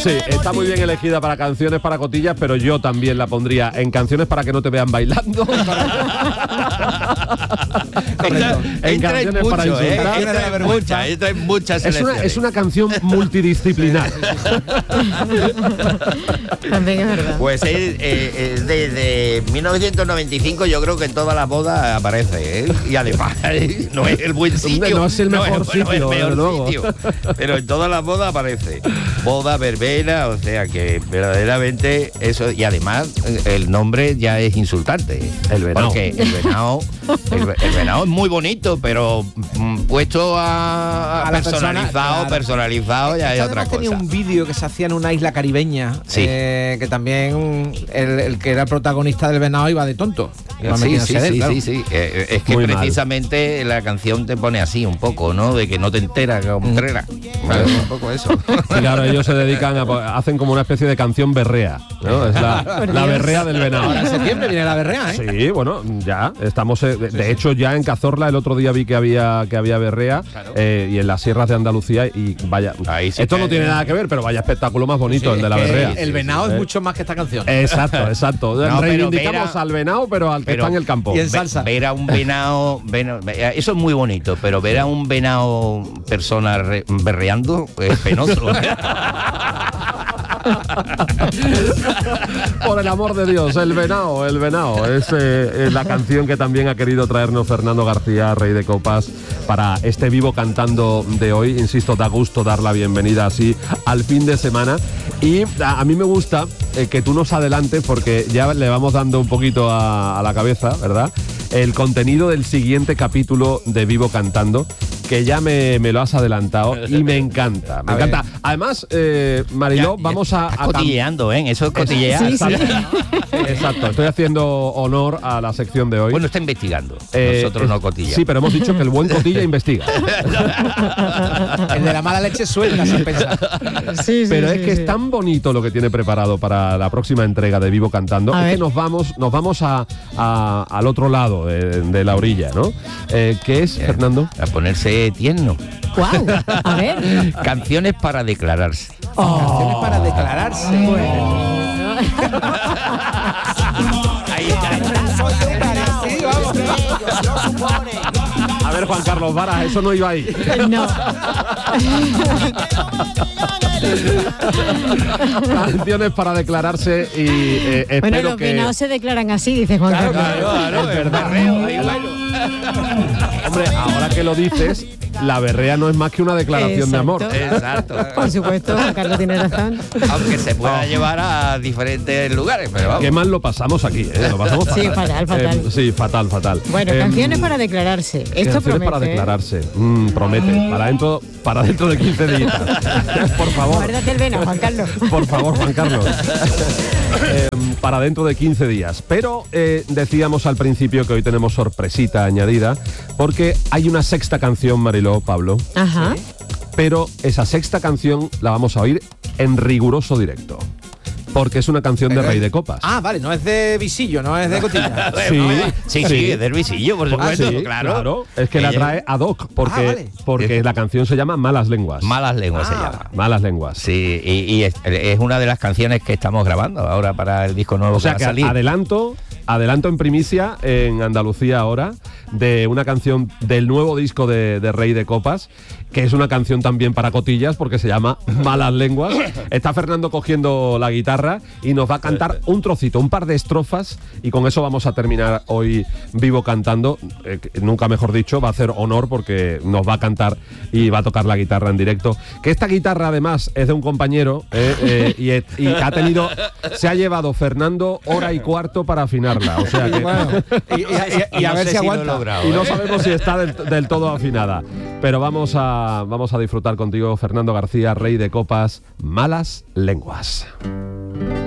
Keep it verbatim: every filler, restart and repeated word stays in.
Sí, está muy bien elegida para canciones para cotillas, pero yo también la pondría en canciones para que no te vean bailando. Entra, en entra canciones mucho, para insultar. Eh, entra en muchas, entra en muchas es una, es una canción multidisciplinar. También es verdad. Pues es, eh, es desde mil novecientos noventa y cinco, yo creo que en todas las bodas aparece, ¿eh? Y además no es el buen sitio, no es el mejor no es, sitio, no es el desde luego. mejor sitio, pero en todas las bodas aparece. Boda, verbena, o sea que verdaderamente eso, y además el nombre ya es insultante. El venao. Porque el venao, el, el venao es muy bonito, pero mm, puesto a, A la personalizado, persona, claro. personalizado ya es Además otra cosa. tenía un vídeo que se hacía en una isla caribeña, Sí. eh, que también el, el que era el protagonista del venado iba de tonto. Iba Sí, metiéndose sí, de él, sí, claro. sí, sí. Eh, es que Muy mal. precisamente la canción te pone así un poco, ¿no? De que no te enteras, como trera. Vale, un poco eso. Claro, ellos se dedican a hacen como una especie de canción berrea, ¿no? Es la, la berrea del venado. Ahora en septiembre viene la berrea, ¿eh? Sí, bueno, ya estamos. eh, de, de hecho, ya en Cazorla el otro día vi que había que había berrea, Claro. eh, y en las sierras de Andalucía, y vaya. Ahí sí esto que- no tiene nada que ver, pero vaya espectáculo más bonito Sí, el de la es que berrea. El venado Eh, es mucho más que esta canción. Exacto, exacto. No, pero Reivindicamos Vera- al venado, pero al que pero- está en el campo. y en Ve- salsa. Ver a un venado, ven- eso es muy bonito, pero ver a un venado persona re- berreando es penoso. Por el amor de Dios, el venao, el venao. Es eh, la canción que también ha querido traernos Fernando García, Rey de Copas, para este vivo cantando de hoy. Insisto, da gusto dar la bienvenida así al fin de semana. Y a, a mí me gusta eh, que tú nos adelantes, porque ya le vamos dando un poquito a, a la cabeza, ¿verdad? El contenido del siguiente capítulo de Vivo Cantando, que ya me, me lo has adelantado y me encanta. Me A encanta. ver. Además, eh, Mariló, Ya- vamos ya a... estás a cam- cotilleando, ¿eh? Eso es cotillear. Sí, sí. Exacto, estoy haciendo honor a la sección de hoy. Bueno, está investigando. Eh, Nosotros eh, no cotillamos. Sí, pero hemos dicho que el buen cotilla investiga. El de la mala leche suelta sin pensar. Sí, sí, Pero sí, es que sí. es tan bonito lo que tiene preparado para la próxima entrega de Vivo Cantando. A es ver. que nos vamos, nos vamos a, a- al otro lado de, de la orilla, ¿no? Eh, ¿Qué es, Eh, Fernando? A ponerse tierno. Guau, a ver. Canciones para declararse. Canciones para declararse. Ahí está. Sí, vamos. A ver, Juan Carlos Varas, eso no iba ahí. No. Canciones para declararse y eh, espero Bueno, los que... venados se declaran así, dice Juan Carlos. Claro, es verdad. berreo, ahí va. Hombre, ahora que lo dices, la berrea no es más que una declaración de amor. Exacto. Exacto. Por supuesto, Juan Carlos tiene razón. Aunque se pueda Oh. llevar a diferentes lugares, pero vamos. Qué mal lo pasamos aquí, ¿eh? Lo pasamos Sí, fatal, fatal. Eh, sí, fatal, fatal. Bueno, Em, canciones para declararse. Esto Canciones promete. para ¿eh? declararse. Mm, promete. Para dentro, para dentro de quince días. Por favor. Guárdate el venado, Juan Carlos. Por favor, Juan Carlos. Eh, para dentro de quince días. Pero eh, decíamos al principio que hoy tenemos sorpresita añadida, porque hay una sexta canción, Mariló, Pablo, Ajá. pero esa sexta canción la vamos a oír en riguroso directo, porque es una canción de Rey de Copas. Ah, vale, no es de visillo, no es de cotilla. Sí, Sí, sí, sí, es del visillo, por Ah, supuesto, sí, claro. Es que la Ella- trae ad hoc, porque, Ah, vale. porque la canción se llama Malas Lenguas. Malas lenguas se Ah. llama. Malas Lenguas. Sí, y, y es, es una de las canciones que estamos grabando ahora para el disco nuevo O sea que que va a salir. adelanto, adelanto en primicia en Andalucía ahora de una canción del nuevo disco de, de Rey de Copas, que es una canción también para cotillas porque se llama Malas Lenguas. Está Fernando cogiendo la guitarra y nos va a cantar un trocito, un par de estrofas, y con eso vamos a terminar hoy Vivo Cantando. Eh, que nunca mejor dicho, va a hacer honor porque nos va a cantar y va a tocar la guitarra en directo. Que esta guitarra además es de un compañero eh, eh, y, et- y ha tenido, se ha llevado Fernando hora y cuarto para afinarla. O sea que Bueno, y, y- y- y a No ver sé si lo he aguanta. logrado, y no ¿eh? sabemos si está del, del todo afinada. Pero vamos a, vamos a disfrutar contigo, Fernando García, Rey de Copas, Malas Lenguas.